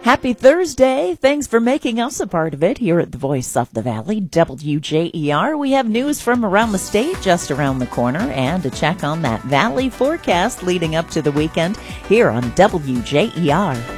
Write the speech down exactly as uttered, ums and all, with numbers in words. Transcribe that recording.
Happy Thursday. Thanks for making us a part of it here at the Voice of the Valley, W J E R. We have news from around the state just around the corner and a check on that Valley forecast leading up to the weekend here on W J E R.